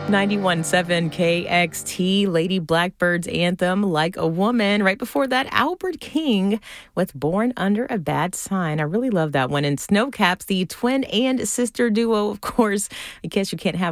91.7 KXT, Lady Blackbird's anthem, Like a Woman. Right before that, Albert King with Born Under a Bad Sign. I really love that one. And Snowcaps, the twin and sister duo, of course. I guess you can't have